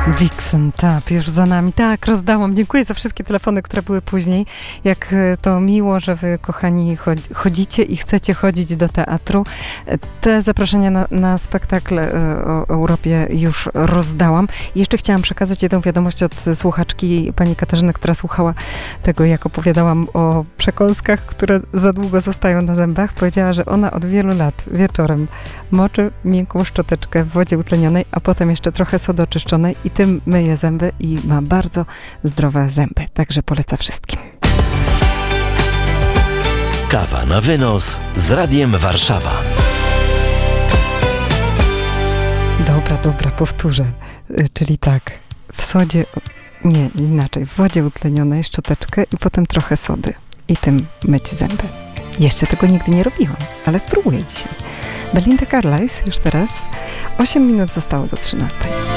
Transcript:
Vixen, tak, już za nami. Tak, rozdałam. Dziękuję za wszystkie telefony, które były później. Jak to miło, że wy, kochani, chodzicie i chcecie chodzić do teatru. Te zaproszenia na spektakl o Europie już rozdałam. I jeszcze chciałam przekazać jedną wiadomość od słuchaczki pani Katarzyny, która słuchała tego, jak opowiadałam o przekąskach, które za długo zostają na zębach. Powiedziała, że ona od wielu lat wieczorem moczy miękką szczoteczkę w wodzie utlenionej, a potem jeszcze trochę sody oczyszczonej i tym myje zęby i ma bardzo zdrowe zęby. Także poleca wszystkim. Kawa na wynos z Radiem Warszawa. Dobra, powtórzę. Czyli tak, w sodzie, nie, inaczej, w wodzie utlenionej szczoteczkę i potem trochę sody i tym myć zęby. Jeszcze tego nigdy nie robiłam, ale spróbuję dzisiaj. Belinda Carlisle już teraz. 8 minut zostało do 13.